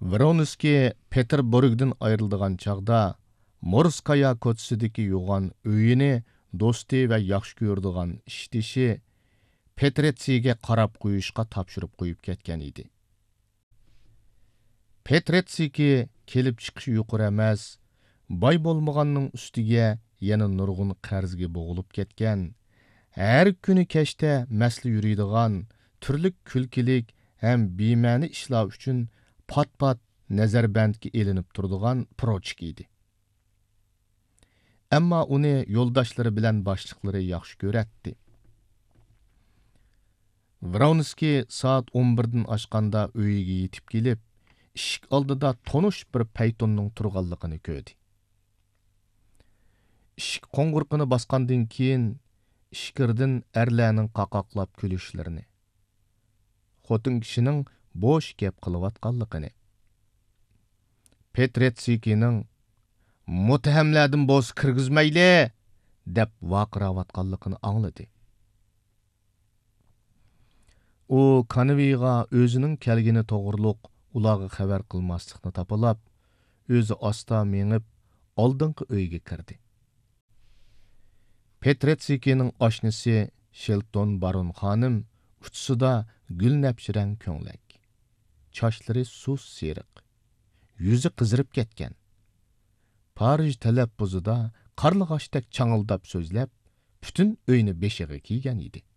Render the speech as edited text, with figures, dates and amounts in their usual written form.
Vronskiy Peterburgdan ayrildigan chaqda Morskaya ko'chasidagi yo'g'on uyini do'sti va yaxshi ko'rdigan ishtishi Petretsiga qarab qo'yishga topshirib qo'yib ketgan edi. Petretsiki kelib chiqish yuqur emas, boy bo'lmaganning ustiga yana nurg'un qarzga bo'g'ilib ketgan, har kuni kechda masli yuradigan, turli kulkilik ham bema'ni ishlar uchun pat-pat nazarbandga elinib turadigan prochik edi. Ammo uni yo'ldoshlari bilan boshliqlari yaxshi ko'ratdi. Vronskiy soat 11 dan oshganda uyiga yetib kelib, eshik oldida tonish bir paytonning turganligini ko'rdi. Eshik qo'ng'irqini bosgandan keyin ishkirdan erlarning qaqoqlab kulishlarini, xotin kishining bo'sh gap qilayotganligini, Petretsikining "Mutahamlardan bo'z kirgizmayli" deb vaqirayotganligini angladi. U Kanviga o'zining kelgini to'g'riliq ularga xabar qilmaslikni topilab, o'zi asta menib oldingi uyga kirdi. Petretsikining oshnisi Shelton Baron xonim utsida gul napshirang ko'nglak, chochlari sus seriq, yuzi qizirib ketgan. Parij talaffuzida qarlig'ashdek changildab so'zlab, butun uyni beshiga kiygan edi.